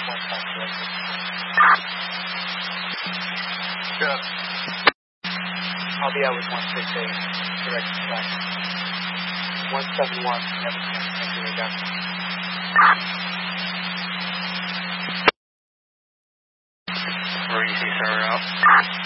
Good. I'll be out with 168, direct back. 171, never can make your way down. Where you see center out?